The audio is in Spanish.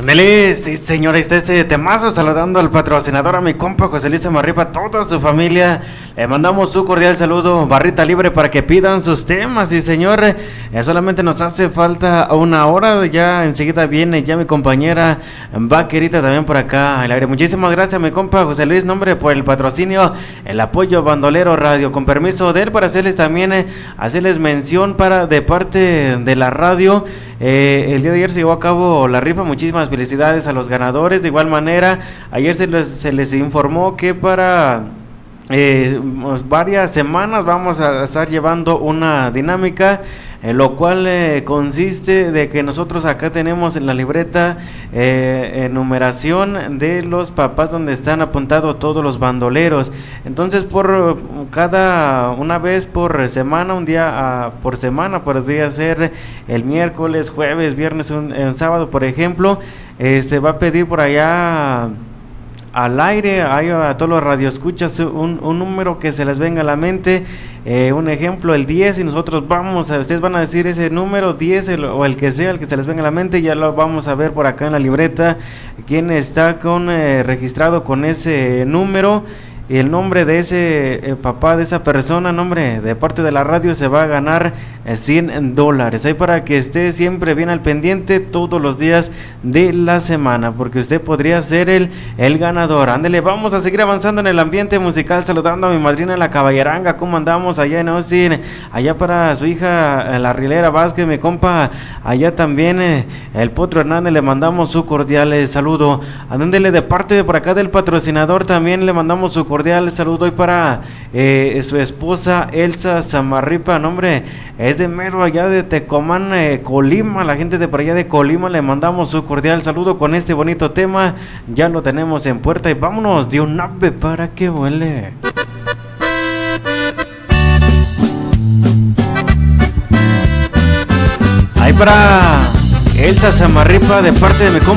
Ándele, sí señor, ahí está este temazo saludando al patrocinador, a mi compa José Luis Samarripa, a toda su familia. Le mandamos su cordial saludo, barrita libre para que pidan sus temas. Y señor, solamente nos hace falta una hora, ya enseguida viene ya mi compañera Vaquerita también por acá al aire. Muchísimas gracias mi compa José Luis, nombre por el patrocinio, el apoyo Bandolero Radio. Con permiso de él para hacerles también, hacerles mención de parte de la radio. El día de ayer se llevó a cabo la rifa, muchísimas felicidades a los ganadores. De igual manera, ayer se les informó que para varias semanas vamos a estar llevando una dinámica, lo cual consiste de que nosotros acá tenemos en la libreta numeración de los papás donde están apuntados todos los bandoleros. Entonces una vez por semana, un día por semana, podría ser el miércoles, jueves, viernes, un sábado por ejemplo, se va a pedir por allá al aire a todos los radioescuchas un número que se les venga a la mente, un ejemplo el 10, y nosotros ustedes van a decir ese número 10 o el que sea, el que se les venga a la mente. Ya lo vamos a ver por acá en la libreta quién está registrado con ese número. Y el nombre de ese papá, de esa persona, nombre de parte de la radio, se va a ganar $100. Ahí para que esté siempre bien al pendiente todos los días de la semana, porque usted podría ser el ganador. Ándele, vamos a seguir avanzando en el ambiente musical, saludando a mi madrina la caballeranga. ¿Cómo andamos allá en Austin? Allá para su hija la Rilera Vázquez, mi compa. Allá también el Potro Hernández, le mandamos su cordial saludo. Ándele, de parte de por acá del patrocinador también le mandamos su cordial saludo hoy para su esposa Elsa Samarripa, nombre es de mero allá de Tecomán, Colima. La gente de por allá de Colima le mandamos su cordial saludo con este bonito tema. Ya lo tenemos en puerta y vámonos de un ave para que vuele. Ahí para Elsa Samarripa de parte de mi compa